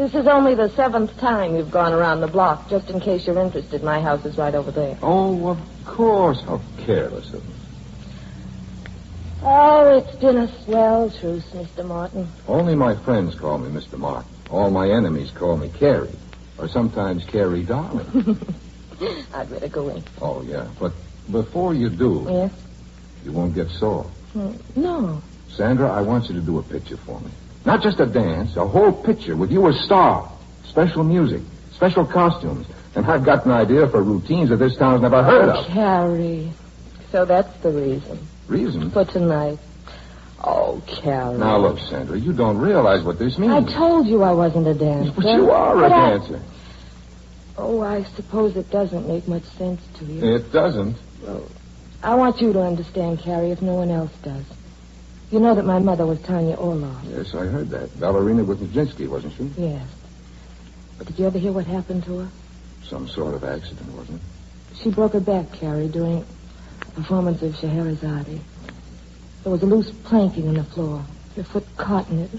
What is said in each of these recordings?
This is only the 7th time you've gone around the block. Just in case you're interested, my house is right over there. Oh, of course. How careless of me. Oh, it's been a swell truce, Mr. Martin. Only my friends call me Mr. Martin. All my enemies call me Carrie. Or sometimes Carrie Darling. I'd better go in. Oh, yeah. But before you do... Yes? You won't get sore. No. Sandra, I want you to do a picture for me. Not just a dance, a whole picture with you as star. Special music, special costumes. And I've got an idea for routines that this town's never heard of. Carrie. So that's the reason. Reason? For tonight. Oh, Carrie. Now, look, Sandra, you don't realize what this means. I told you I wasn't a dancer. But you are a dancer. Oh, I suppose it doesn't make much sense to you. It doesn't. Well, I want you to understand, Carrie, if no one else does. You know that my mother was Tanya Orloff. Yes, I heard that. Ballerina with Nijinsky, wasn't she? Yes. But did you ever hear what happened to her? Some sort of accident, wasn't it? She broke her back, Carrie, during a performance of Scheherazade. There was a loose planking on the floor. Her foot caught in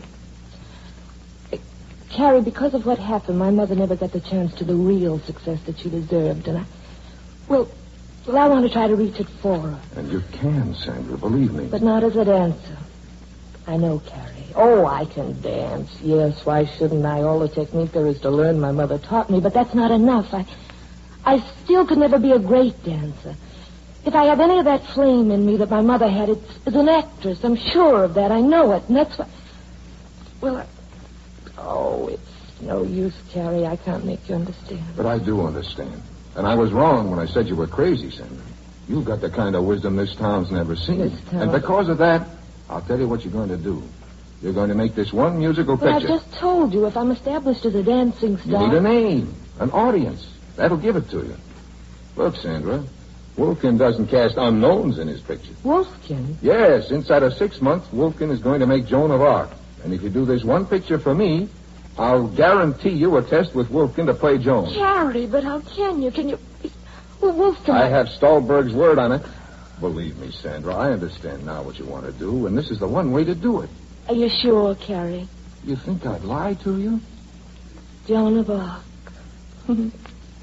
it. Carrie, because of what happened, my mother never got the chance to the real success that she deserved. And Well, I want to try to reach it for her. And you can, Sandra, believe me. But not as a dancer. I know, Carrie. Oh, I can dance. Yes, why shouldn't I? All the technique there is to learn my mother taught me, but that's not enough. I still could never be a great dancer. If I have any of that flame in me that my mother had, it's as an actress. I'm sure of that. I know it. And that's why... Well, Oh, it's no use, Carrie. I can't make you understand. But I do understand. And I was wrong when I said you were crazy, Sandra. You've got the kind of wisdom this town's never seen. And because of that, I'll tell you what you're going to do. You're going to make this one musical picture. But I just told you, if I'm established as a dancing star... You need a name, an audience. That'll give it to you. Look, Sandra, Wolfkin doesn't cast unknowns in his pictures. Wolfkin? Yes, inside of 6 months, Wolfkin is going to make Joan of Arc. And if you do this one picture for me, I'll guarantee you a test with Wolfkin to play Joan. Carrie, but how can you? Can you... Well, Wolfkin... I have Stahlberg's word on it. Believe me, Sandra, I understand now what you want to do, and this is the one way to do it. Are you sure, Carrie? You think I'd lie to you? Joan of Arc. And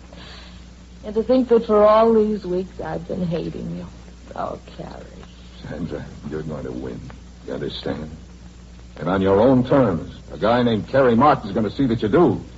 to think that for all these weeks I've been hating you. Oh, Carrie. Sandra, you're going to win. You understand? And on your own terms. A guy named Carrie Martin's going to see that you do.